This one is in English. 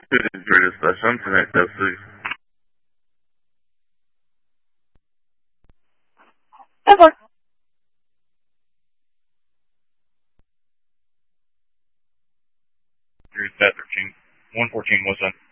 Radio station, connect that please. Ever. Here's that 13. 114, what's that?